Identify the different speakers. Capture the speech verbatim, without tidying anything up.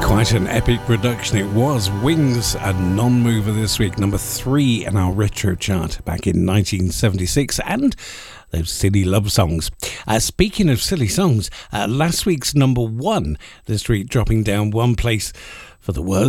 Speaker 1: Quite an epic production it was. Wings, a non-mover this week, number three in our retro chart back in nineteen seventy-six, and those silly love songs. Uh, speaking of silly songs, uh, last week's number one this week dropping down one place for the worst